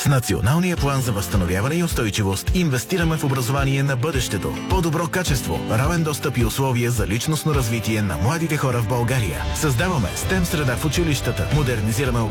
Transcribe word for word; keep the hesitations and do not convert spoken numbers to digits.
С Националния план за възстановяване и устойчивост инвестираме в образование на бъдещето. По-добро качество, равен достъп и условия за личностно развитие на младите хора в България. Създаваме STEM среда в училищата, модернизираме